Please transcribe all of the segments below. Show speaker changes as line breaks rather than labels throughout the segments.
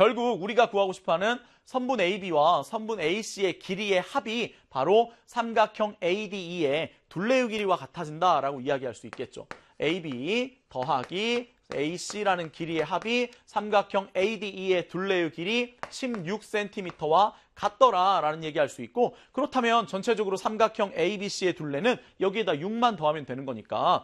결국 우리가 구하고 싶어하는 선분 AB와 선분 AC의 길이의 합이 바로 삼각형 ADE의 둘레의 길이와 같아진다라고 이야기할 수 있겠죠. AB 더하기 AC라는 길이의 합이 삼각형 ADE의 둘레의 길이 16cm와 같더라라는 얘기할 수 있고, 그렇다면 전체적으로 삼각형 ABC의 둘레는 여기에다 6만 더하면 되는 거니까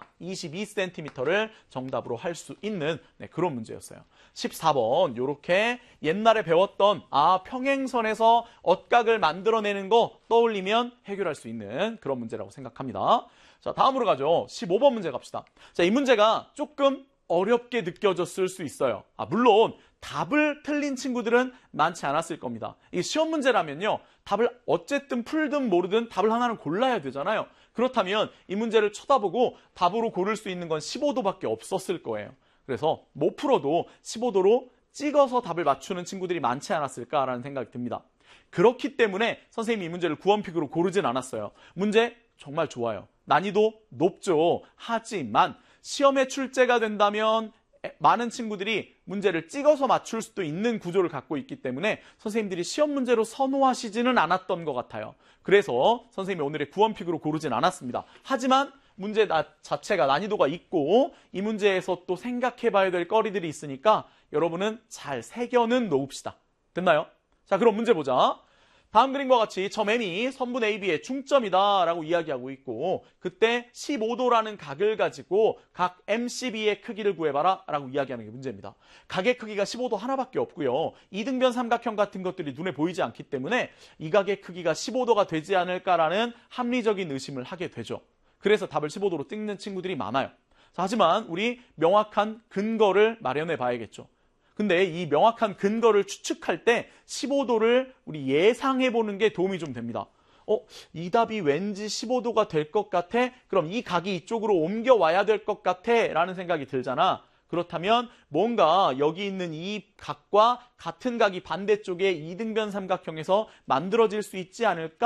22cm를 정답으로 할 수 있는 그런 문제였어요. 14번 이렇게 옛날에 배웠던 평행선에서 얻각을 만들어내는 거 떠올리면 해결할 수 있는 그런 문제라고 생각합니다. 자, 다음으로 가죠. 15번 문제 갑시다. 자, 이 문제가 조금 어렵게 느껴졌을 수 있어요. 물론 답을 틀린 친구들은 많지 않았을 겁니다. 이 시험 문제라면요, 답을 어쨌든 풀든 모르든 답을 하나는 골라야 되잖아요. 그렇다면 이 문제를 쳐다보고 답으로 고를 수 있는 건 15도밖에 없었을 거예요. 그래서 못 풀어도 15도로 찍어서 답을 맞추는 친구들이 많지 않았을까라는 생각이 듭니다. 그렇기 때문에 선생님이 이 문제를 구원픽으로 고르진 않았어요. 문제 정말 좋아요. 난이도 높죠. 하지만 시험에 출제가 된다면 많은 친구들이 문제를 찍어서 맞출 수도 있는 구조를 갖고 있기 때문에 선생님들이 시험 문제로 선호하시지는 않았던 것 같아요. 그래서 선생님이 오늘의 구원픽으로 고르진 않았습니다. 하지만 문제 자체가 난이도가 있고 이 문제에서 또 생각해봐야 될 거리들이 있으니까 여러분은 잘 새겨는 놓읍시다. 됐나요? 자, 그럼 문제 보자. 다음 그림과 같이 점 M이 선분 AB의 중점이다 라고 이야기하고 있고, 그때 15도라는 각을 가지고 각 MCB의 크기를 구해봐라 라고 이야기하는 게 문제입니다. 각의 크기가 15도 하나밖에 없고요. 이등변 삼각형 같은 것들이 눈에 보이지 않기 때문에 이 각의 크기가 15도가 되지 않을까라는 합리적인 의심을 하게 되죠. 그래서 답을 15도로 찍는 친구들이 많아요. 자, 하지만 우리 명확한 근거를 마련해 봐야겠죠. 근데 이 명확한 근거를 추측할 때 15도를 우리 예상해 보는 게 도움이 좀 됩니다. 이 답이 왠지 15도가 될 것 같아? 그럼 이 각이 이쪽으로 옮겨와야 될 것 같아? 라는 생각이 들잖아. 그렇다면 뭔가 여기 있는 이 각과 같은 각이 반대쪽에 이등변 삼각형에서 만들어질 수 있지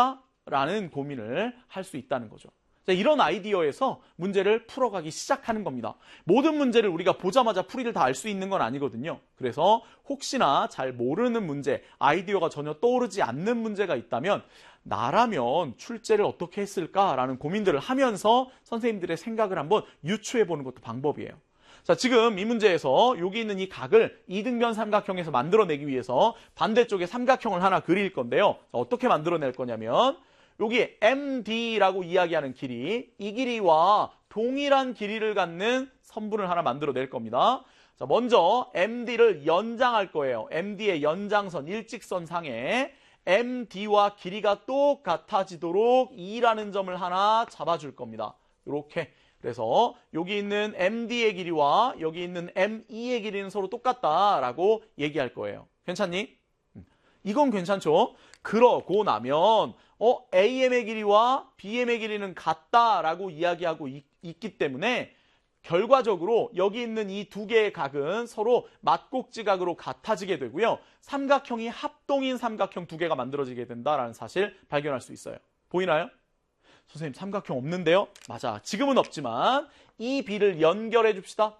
않을까라는 고민을 할 수 있다는 거죠. 자, 이런 아이디어에서 문제를 풀어가기 시작하는 겁니다. 모든 문제를 우리가 보자마자 풀이를 다 알 수 있는 건 아니거든요. 그래서 혹시나 잘 모르는 문제, 아이디어가 전혀 떠오르지 않는 문제가 있다면 나라면 출제를 어떻게 했을까라는 고민들을 하면서 선생님들의 생각을 한번 유추해보는 것도 방법이에요. 자, 지금 이 문제에서 여기 있는 이 각을 이등변 삼각형에서 만들어내기 위해서 반대쪽에 삼각형을 하나 그릴 건데요. 자, 어떻게 만들어낼 거냐면 여기 MD라고 이야기하는 길이, 이 길이와 동일한 길이를 갖는 선분을 하나 만들어낼 겁니다. 자, 먼저 MD를 연장할 거예요. MD의 연장선, 일직선 상에 MD와 길이가 똑같아지도록 E라는 점을 하나 잡아줄 겁니다. 이렇게. 그래서 여기 있는 MD의 길이와 여기 있는 ME의 길이는 서로 똑같다라고 얘기할 거예요. 괜찮니? 이건 괜찮죠? 그러고 나면 AM의 길이와 BM의 길이는 같다라고 이야기하고 있기 때문에 결과적으로 여기 있는 이 두 개의 각은 서로 맞곡지각으로 같아지게 되고요. 삼각형이 합동인 삼각형 두 개가 만들어지게 된다라는 사실 발견할 수 있어요. 보이나요? 선생님, 삼각형 없는데요? 맞아. 지금은 없지만 이 B를 연결해 줍시다.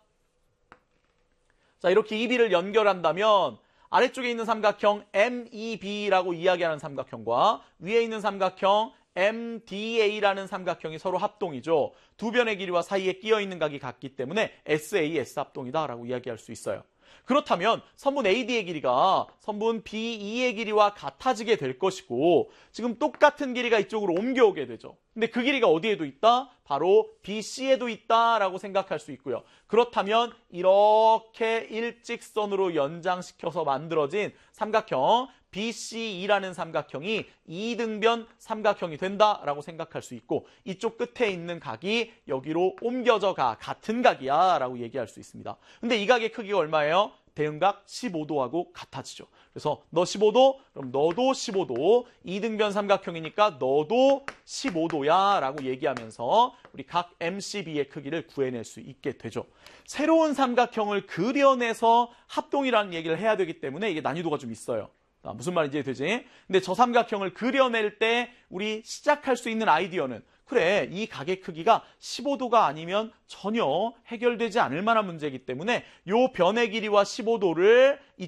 자, 이렇게 이 B를 연결한다면 아래쪽에 있는 삼각형 MEB라고 이야기하는 삼각형과 위에 있는 삼각형 MDA라는 삼각형이 서로 합동이죠. 두 변의 길이와 사이에 끼어있는 각이 같기 때문에 SAS 합동이다라고 이야기할 수 있어요. 그렇다면 선분 AD의 길이가 선분 BE의 길이와 같아지게 될 것이고 지금 똑같은 길이가 이쪽으로 옮겨오게 되죠. 근데 그 길이가 어디에도 있다? 바로 BC에도 있다라고 생각할 수 있고요. 그렇다면 이렇게 일직선으로 연장시켜서 만들어진 삼각형 BCE라는 삼각형이 이등변 삼각형이 된다라고 생각할 수 있고 이쪽 끝에 있는 각이 여기로 옮겨져 가 같은 각이야 라고 얘기할 수 있습니다. 근데 이 각의 크기가 얼마예요? 대응각 15도하고 같아지죠. 그래서 너 15도? 그럼 너도 15도. 이등변 삼각형이니까 너도 15도야 라고 얘기하면서 우리 각 MCB의 크기를 구해낼 수 있게 되죠. 새로운 삼각형을 그려내서 합동이라는 얘기를 해야 되기 때문에 이게 난이도가 좀 있어요. 무슨 말인지 이해되지? 근데 저 삼각형을 그려낼 때 우리 시작할 수 있는 아이디어는 그래, 이 각의 크기가 15도가 아니면 전혀 해결되지 않을 만한 문제이기 때문에 요 변의 길이와 15도를